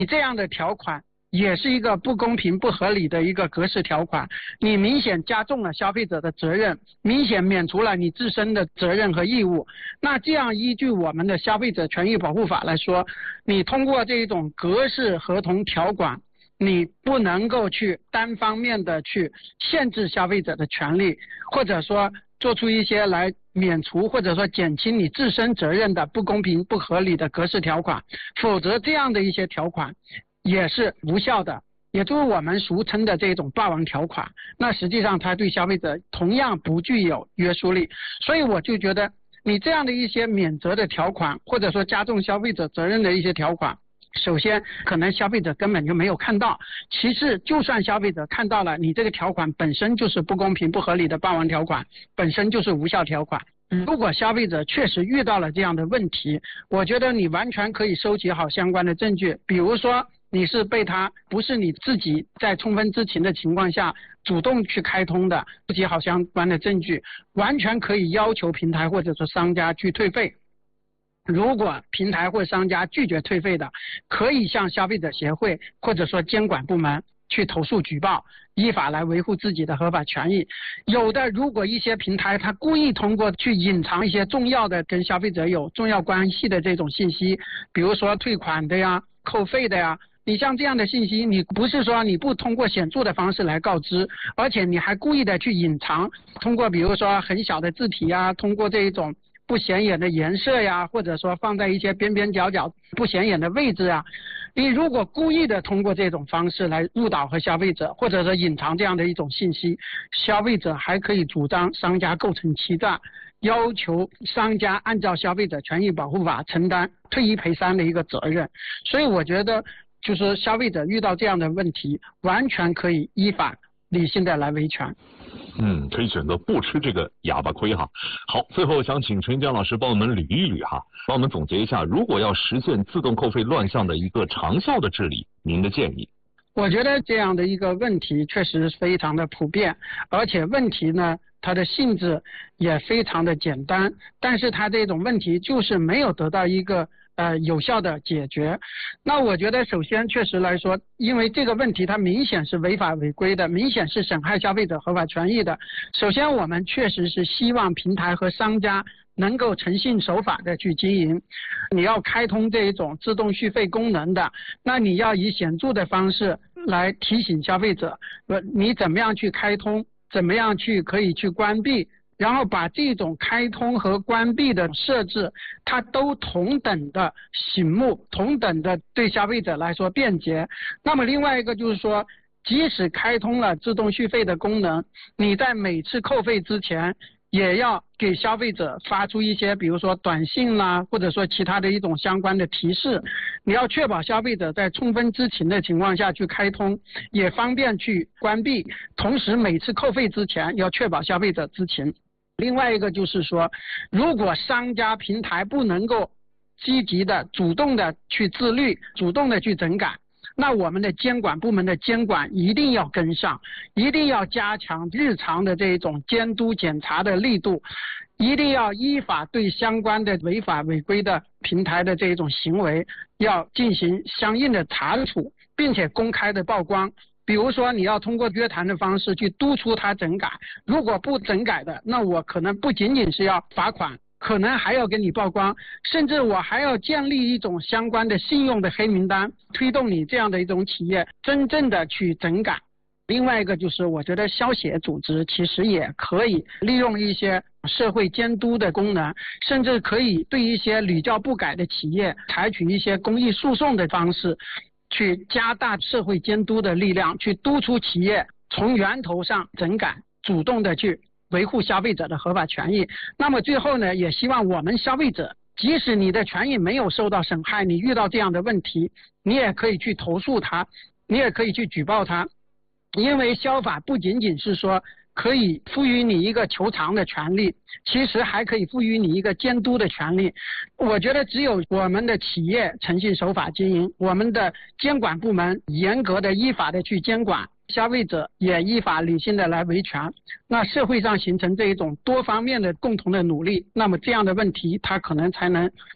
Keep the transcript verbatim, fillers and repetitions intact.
你这样的条款也是一个不公平不合理的一个格式条款，你明显加重了消费者的责任，明显免除了你自身的责任和义务。那这样依据我们的消费者权益保护法来说，你通过这种格式合同条款，你不能够去单方面的去限制消费者的权利，或者说做出一些来免除或者说减轻你自身责任的不公平不合理的格式条款，否则这样的一些条款也是无效的，也就是我们俗称的这种霸王条款，那实际上它对消费者同样不具有约束力。所以我就觉得你这样的一些免责的条款，或者说加重消费者责任的一些条款，首先可能消费者根本就没有看到，其次就算消费者看到了，你这个条款本身就是不公平不合理的霸王条款，本身就是无效条款。如果消费者确实遇到了这样的问题，我觉得你完全可以收集好相关的证据，比如说你是被他不是你自己在充分知情的情况下主动去开通的，收集好相关的证据，完全可以要求平台或者说商家去退费。如果平台或商家拒绝退费的，可以向消费者协会或者说监管部门去投诉举报，依法来维护自己的合法权益。有的如果一些平台他故意通过去隐藏一些重要的跟消费者有重要关系的这种信息，比如说退款的呀、扣费的呀，你像这样的信息，你不是说你不通过显著的方式来告知，而且你还故意的去隐藏，通过比如说很小的字体啊，通过这一种不显眼的颜色呀，或者说放在一些边边角角不显眼的位置啊，你如果故意的通过这种方式来误导和消费者，或者说隐藏这样的一种信息，消费者还可以主张商家构成欺诈，要求商家按照消费者权益保护法承担退一赔三的一个责任。所以我觉得就是消费者遇到这样的问题，完全可以依法理性的来维权。 嗯，可以选择不吃这个哑巴亏哈。好，最后想请陈江老师帮我们捋一捋哈，帮我们总结一下，如果要实现自动扣费乱象的一个长效的治理，您的建议？ 我觉得这样的一个问题确实非常的普遍，而且问题呢，它的性质也非常的简单，但是它这种问题就是没有得到一个呃有效的解决。那我觉得首先确实来说，因为这个问题它明显是违法违规的，明显是损害消费者合法权益的。首先我们确实是希望平台和商家能够诚信守法的去经营。你要开通这一种自动续费功能的，那你要以显著的方式来提醒消费者，你怎么样去开通，怎么样去可以去关闭，然后把这种开通和关闭的设置，它都同等的醒目，同等的对消费者来说便捷。那么另外一个就是说，即使开通了自动续费的功能，你在每次扣费之前也要给消费者发出一些比如说短信啦，或者说其他的一种相关的提示，你要确保消费者在充分知情的情况下去开通，也方便去关闭，同时每次扣费之前要确保消费者知情。另外一个就是说，如果商家平台不能够积极的主动的去自律，主动的去整改，那我们的监管部门的监管一定要跟上，一定要加强日常的这种监督检查的力度，一定要依法对相关的违法违规的平台的这种行为要进行相应的查处，并且公开的曝光。比如说你要通过约谈的方式去督促他整改，如果不整改的，那我可能不仅仅是要罚款，可能还要给你曝光，甚至我还要建立一种相关的信用的黑名单，推动你这样的一种企业真正的去整改。另外一个就是我觉得消协组织其实也可以利用一些社会监督的功能，甚至可以对一些屡教不改的企业采取一些公益诉讼的方式，去加大社会监督的力量，去督促企业从源头上整改，主动的去维护消费者的合法权益。那么最后呢，也希望我们消费者，即使你的权益没有受到损害，你遇到这样的问题，你也可以去投诉他，你也可以去举报他。因为消法不仅仅是说可以赋予你一个求偿的权利，其实还可以赋予你一个监督的权利。我觉得只有我们的企业诚信守法经营，我们的监管部门严格的依法的去监管，消费者也依法理性的来维权，那社会上形成这一种多方面的共同的努力，那么这样的问题它可能才能